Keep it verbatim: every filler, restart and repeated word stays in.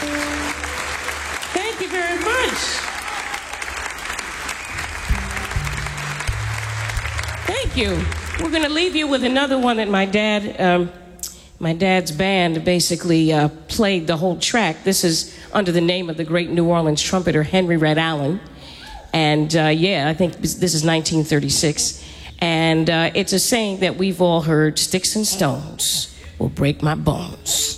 Thank you very much. Thank you. We're going to leave you with another one that my dad, um, my dad's band basically uh, played the whole track. This is under the name of the great New Orleans trumpeter Henry Red Allen. And uh, yeah, I think this is nineteen thirty-six. And uh, it's a saying that we've all heard, sticks and stones will break my bones,